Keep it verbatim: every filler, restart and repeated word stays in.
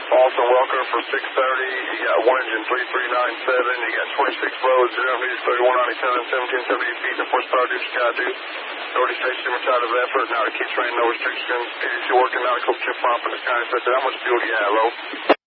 Austin Welker for six thirty. You got one engine three three nine seven. You got twenty-six loads, zero meters, thirty-one ninety-seven, seventeen seventy feet, and horsepower. Do what you got to do. Already station inside of effort. Now to keep train, no restrictions. P D C working, now to coach chip pump, and this kind of stuff. How much fuel do you have, low?